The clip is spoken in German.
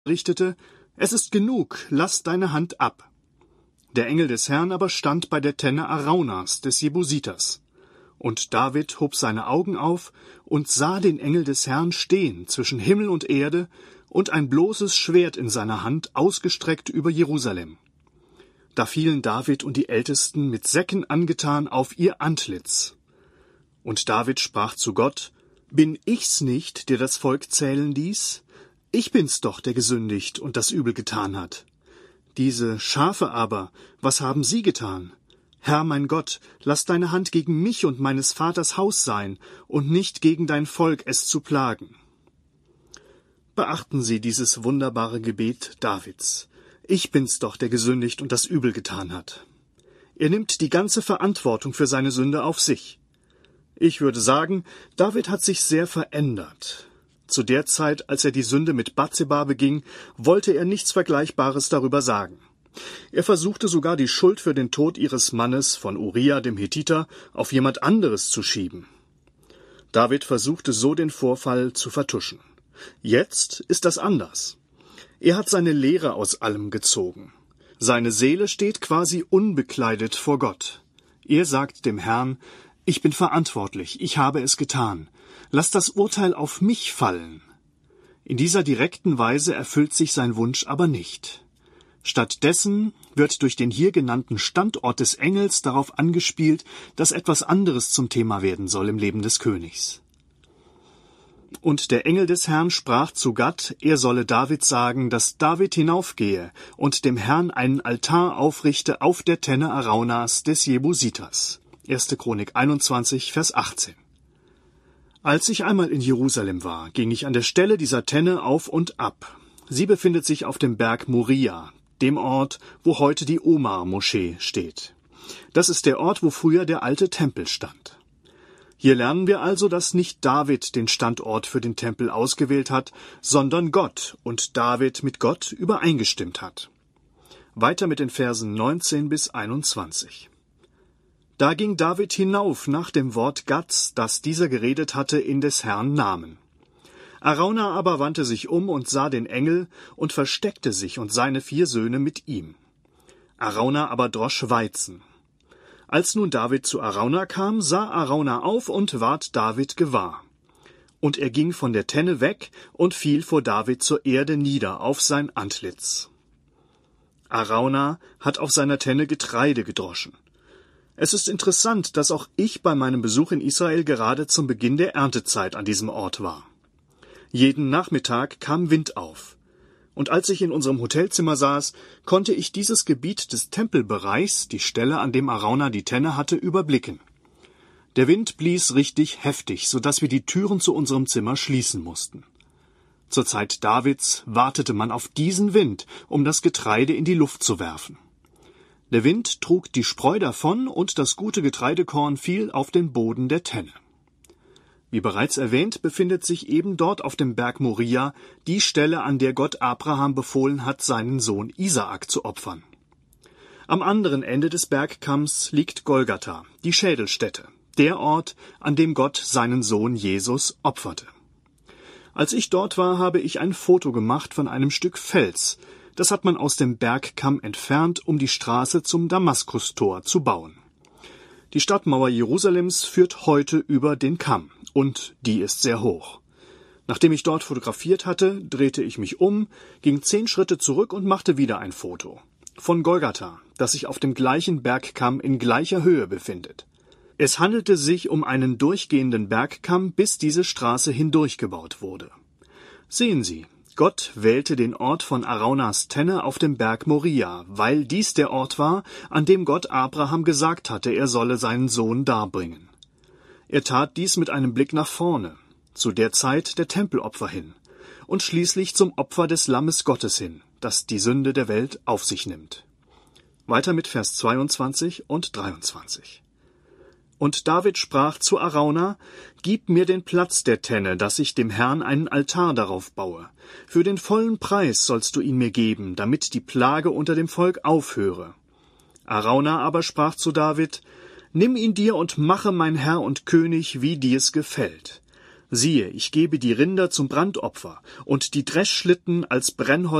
richtete: »Es ist genug, lass deine Hand ab.« Der Engel des Herrn aber stand bei der Tenne Araunas, des Jebusiters. Und David hob seine Augen auf und sah den Engel des Herrn stehen zwischen Himmel und Erde und ein bloßes Schwert in seiner Hand ausgestreckt über Jerusalem. Da fielen David und die Ältesten mit Säcken angetan auf ihr Antlitz. Und David sprach zu Gott: »Bin ich's nicht, der das Volk zählen ließ? Ich bin's doch, der gesündigt und das Übel getan hat. Diese Schafe aber, was haben sie getan? Herr mein Gott, lass deine Hand gegen mich und meines Vaters Haus sein und nicht gegen dein Volk, es zu plagen.« Beachten Sie dieses wunderbare Gebet Davids. Ich bin's doch, der gesündigt und das Übel getan hat. Er nimmt die ganze Verantwortung für seine Sünde auf sich. Ich würde sagen, David hat sich sehr verändert. Zu der Zeit, als er die Sünde mit Bathseba beging, wollte er nichts Vergleichbares darüber sagen. Er versuchte sogar, die Schuld für den Tod ihres Mannes von Uria, dem Hethiter, auf jemand anderes zu schieben. David versuchte so, den Vorfall zu vertuschen. Jetzt ist das anders. Er hat seine Lehre aus allem gezogen. Seine Seele steht quasi unbekleidet vor Gott. Er sagt dem Herrn: »Ich bin verantwortlich, ich habe es getan. Lass das Urteil auf mich fallen.« In dieser direkten Weise erfüllt sich sein Wunsch aber nicht. Stattdessen wird durch den hier genannten Standort des Engels darauf angespielt, dass etwas anderes zum Thema werden soll im Leben des Königs. Und der Engel des Herrn sprach zu Gad, er solle David sagen, dass David hinaufgehe und dem Herrn einen Altar aufrichte auf der Tenne Araunas des Jebusiters. 1. Chronik 21, Vers 18. Als ich einmal in Jerusalem war, ging ich an der Stelle dieser Tenne auf und ab. Sie befindet sich auf dem Berg Moria, dem Ort, wo heute die Omar-Moschee steht. Das ist der Ort, wo früher der alte Tempel stand. Hier lernen wir also, dass nicht David den Standort für den Tempel ausgewählt hat, sondern Gott und David mit Gott übereingestimmt hat. Weiter mit den Versen 19 bis 21. Da ging David hinauf nach dem Wort Gads, das dieser geredet hatte, in des Herrn Namen. Arauna aber wandte sich um und sah den Engel und versteckte sich und seine 4 Söhne mit ihm. Arauna aber drosch Weizen. Als nun David zu Arauna kam, sah Arauna auf und ward David gewahr. Und er ging von der Tenne weg und fiel vor David zur Erde nieder auf sein Antlitz. Arauna hat auf seiner Tenne Getreide gedroschen. Es ist interessant, dass auch ich bei meinem Besuch in Israel gerade zum Beginn der Erntezeit an diesem Ort war. Jeden Nachmittag kam Wind auf. Und als ich in unserem Hotelzimmer saß, konnte ich dieses Gebiet des Tempelbereichs, die Stelle, an dem Arauna die Tenne hatte, überblicken. Der Wind blies richtig heftig, so dass wir die Türen zu unserem Zimmer schließen mussten. Zur Zeit Davids wartete man auf diesen Wind, um das Getreide in die Luft zu werfen. Der Wind trug die Spreu davon und das gute Getreidekorn fiel auf den Boden der Tenne. Wie bereits erwähnt, befindet sich eben dort auf dem Berg Moria die Stelle, an der Gott Abraham befohlen hat, seinen Sohn Isaak zu opfern. Am anderen Ende des Bergkamms liegt Golgatha, die Schädelstätte, der Ort, an dem Gott seinen Sohn Jesus opferte. Als ich dort war, habe ich ein Foto gemacht von einem Stück Fels. Das hat man aus dem Bergkamm entfernt, um die Straße zum Damaskustor zu bauen. Die Stadtmauer Jerusalems führt heute über den Kamm, und die ist sehr hoch. Nachdem ich dort fotografiert hatte, drehte ich mich um, ging 10 Schritte zurück und machte wieder ein Foto. Von Golgatha, das sich auf dem gleichen Bergkamm in gleicher Höhe befindet. Es handelte sich um einen durchgehenden Bergkamm, bis diese Straße hindurchgebaut wurde. Sehen Sie, Gott wählte den Ort von Araunas Tenne auf dem Berg Moria, weil dies der Ort war, an dem Gott Abraham gesagt hatte, er solle seinen Sohn darbringen. Er tat dies mit einem Blick nach vorne, zu der Zeit der Tempelopfer hin, und schließlich zum Opfer des Lammes Gottes hin, das die Sünde der Welt auf sich nimmt. Weiter mit Vers 22 und 23. Und David sprach zu Arauna: Gib mir den Platz der Tenne, dass ich dem Herrn einen Altar darauf baue. Für den vollen Preis sollst du ihn mir geben, damit die Plage unter dem Volk aufhöre. Arauna aber sprach zu David: Nimm ihn dir und mache mein Herr und König, wie dir's gefällt. Siehe, ich gebe die Rinder zum Brandopfer und die Dreschschlitten als Brennholz